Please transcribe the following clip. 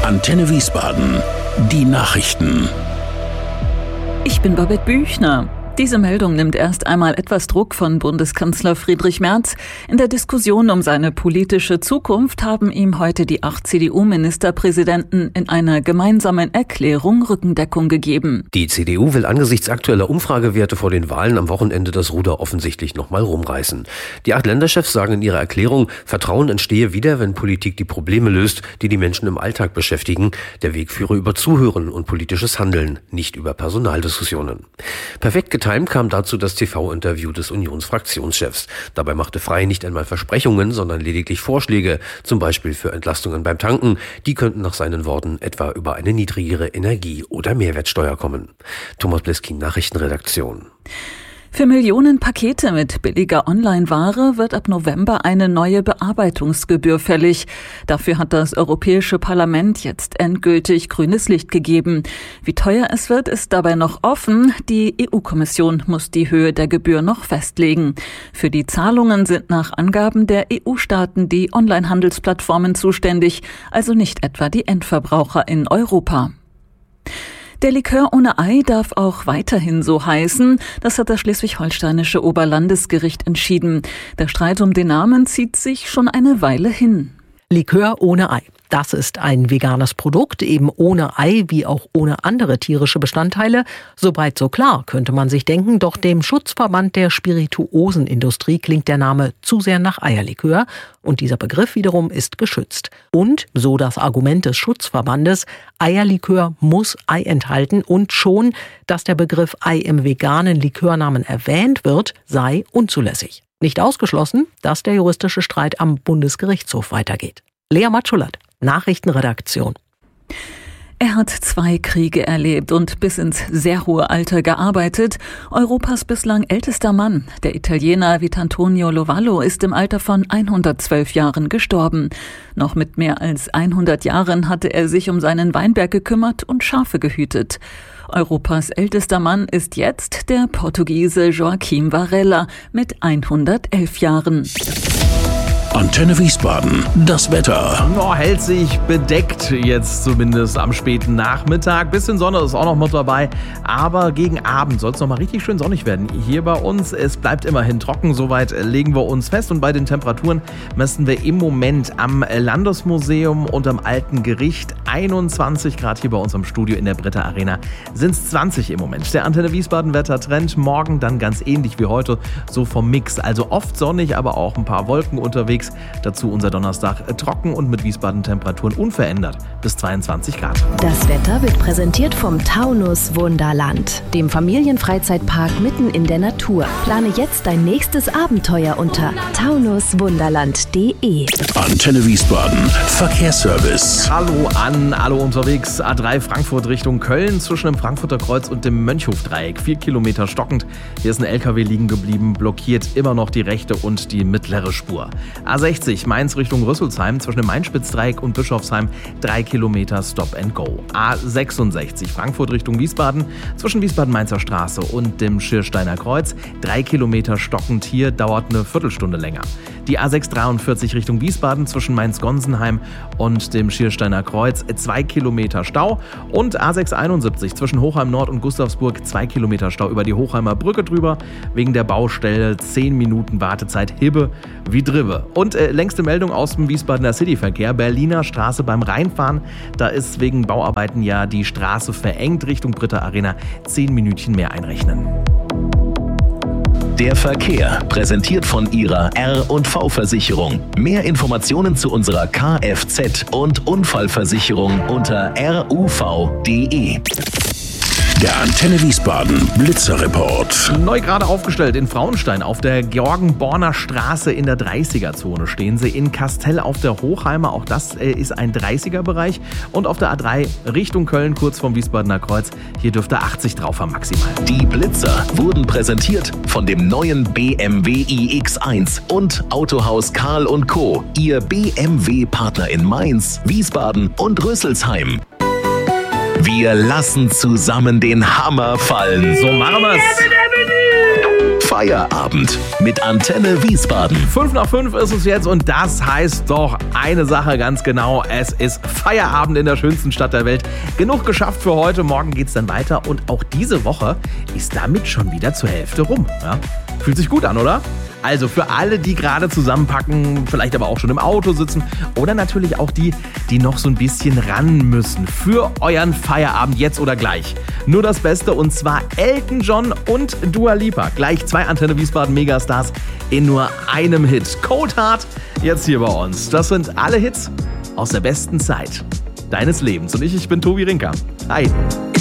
Antenne Wiesbaden. Die Nachrichten. Ich bin Babette Büchner. Diese Meldung nimmt erst einmal etwas Druck von Bundeskanzler Friedrich Merz. In der Diskussion um seine politische Zukunft haben ihm heute die 8 CDU-Ministerpräsidenten in einer gemeinsamen Erklärung Rückendeckung gegeben. Die CDU will angesichts aktueller Umfragewerte vor den Wahlen am Wochenende das Ruder offensichtlich nochmal rumreißen. Die 8 Länderchefs sagen in ihrer Erklärung, Vertrauen entstehe wieder, wenn Politik die Probleme löst, die die Menschen im Alltag beschäftigen. Der Weg führe über Zuhören und politisches Handeln, nicht über Personaldiskussionen. Perfekt getimt kam dazu das TV-Interview des Unionsfraktionschefs. Dabei machte Frey nicht einmal Versprechungen, sondern lediglich Vorschläge, zum Beispiel für Entlastungen beim Tanken. Die könnten nach seinen Worten etwa über eine niedrigere Energie- oder Mehrwertsteuer kommen. Thomas Bleskin, Nachrichtenredaktion. Für Millionen Pakete mit billiger Online-Ware wird ab November eine neue Bearbeitungsgebühr fällig. Dafür hat das Europäische Parlament jetzt endgültig grünes Licht gegeben. Wie teuer es wird, ist dabei noch offen. Die EU-Kommission muss die Höhe der Gebühr noch festlegen. Für die Zahlungen sind nach Angaben der EU-Staaten die Online-Handelsplattformen zuständig, also nicht etwa die Endverbraucher in Europa. Der Likör ohne Ei darf auch weiterhin so heißen. Das hat das schleswig-holsteinische Oberlandesgericht entschieden. Der Streit um den Namen zieht sich schon eine Weile hin. Likör ohne Ei. Das ist ein veganes Produkt, eben ohne Ei wie auch ohne andere tierische Bestandteile. Soweit so klar, könnte man sich denken, doch dem Schutzverband der Spirituosenindustrie klingt der Name zu sehr nach Eierlikör und dieser Begriff wiederum ist geschützt. Und, so das Argument des Schutzverbandes, Eierlikör muss Ei enthalten und schon, dass der Begriff Ei im veganen Likörnamen erwähnt wird, sei unzulässig. Nicht ausgeschlossen, dass der juristische Streit am Bundesgerichtshof weitergeht. Lea Matschulat, Nachrichtenredaktion. Er hat 2 Kriege erlebt und bis ins sehr hohe Alter gearbeitet. Europas bislang ältester Mann, der Italiener Vitantonio Lovallo, ist im Alter von 112 Jahren gestorben. Noch mit mehr als 100 Jahren hatte er sich um seinen Weinberg gekümmert und Schafe gehütet. Europas ältester Mann ist jetzt der Portugiese Joaquim Varela mit 111 Jahren. Antenne Wiesbaden. Das Wetter. Hält sich bedeckt jetzt zumindest am späten Nachmittag. Bisschen Sonne ist auch noch mit dabei. Aber gegen Abend soll es noch mal richtig schön sonnig werden. Hier bei uns, es bleibt immerhin trocken. Soweit legen wir uns fest. Und bei den Temperaturen messen wir im Moment am Landesmuseum und am Alten Gericht 21 Grad. Hier bei uns am Studio in der Britta Arena sind es 20 im Moment. Der Antenne Wiesbaden Wettertrend. Morgen dann ganz ähnlich wie heute. So vom Mix. Also oft sonnig, aber auch ein paar Wolken unterwegs. Dazu unser Donnerstag trocken und mit Wiesbaden-Temperaturen unverändert bis 22 Grad. Das Wetter wird präsentiert vom Taunus Wunderland, dem Familienfreizeitpark mitten in der Natur. Plane jetzt dein nächstes Abenteuer unter taunuswunderland.de. Antenne Wiesbaden. Verkehrsservice. Hallo unterwegs. A3 Frankfurt Richtung Köln zwischen dem Frankfurter Kreuz und dem Mönchhofdreieck. 4 Kilometer stockend. Hier ist ein LKW liegen geblieben, blockiert immer noch die rechte und die mittlere Spur. A60 Mainz Richtung Rüsselsheim zwischen dem Main-Spitz-Dreieck und Bischofsheim 3 Kilometer Stop and Go. A66 Frankfurt Richtung Wiesbaden zwischen Wiesbaden-Mainzer Straße und dem Schiersteiner Kreuz 3 Kilometer stockend, hier dauert eine Viertelstunde länger. Die A643 Richtung Wiesbaden zwischen Mainz-Gonsenheim und dem Schiersteiner Kreuz 2 Kilometer Stau und A671 zwischen Hochheim Nord und Gustavsburg 2 Kilometer Stau über die Hochheimer Brücke drüber, wegen der Baustelle 10 Minuten Wartezeit, Hibbe wie Dribbe. Und längste Meldung aus dem Wiesbadener Cityverkehr, Berliner Straße beim Rheinfahren, da ist wegen Bauarbeiten ja die Straße verengt Richtung Britta Arena, 10 Minütchen mehr einrechnen. Der Verkehr, präsentiert von Ihrer R&V-Versicherung. Mehr Informationen zu unserer Kfz- und Unfallversicherung unter ruv.de. Der Antenne Wiesbaden Blitzerreport. Neu gerade aufgestellt in Frauenstein auf der Georgenborner Straße in der 30er-Zone stehen sie. In Kastell auf der Hochheimer, auch das ist ein 30er-Bereich. Und auf der A3 Richtung Köln, kurz vom Wiesbadener Kreuz, hier dürfte 80 drauf haben maximal. Die Blitzer wurden präsentiert von dem neuen BMW iX1 und Autohaus Karl & Co. Ihr BMW-Partner in Mainz, Wiesbaden und Rüsselsheim. Wir lassen zusammen den Hammer fallen. So machen wir's. Feierabend mit Antenne Wiesbaden. 5:05 ist es jetzt und das heißt doch eine Sache ganz genau. Es ist Feierabend in der schönsten Stadt der Welt. Genug geschafft für heute. Morgen geht's dann weiter und auch diese Woche ist damit schon wieder zur Hälfte rum. Ja? Fühlt sich gut an, oder? Also für alle, die gerade zusammenpacken, vielleicht aber auch schon im Auto sitzen oder natürlich auch die noch so ein bisschen ran müssen für euren Feierabend jetzt oder gleich. Nur das Beste und zwar Elton John und Dua Lipa. Gleich 2 Antenne Wiesbaden Megastars in nur einem Hit. Cold Heart jetzt hier bei uns. Das sind alle Hits aus der besten Zeit deines Lebens. Und ich bin Tobi Rinker. Hi.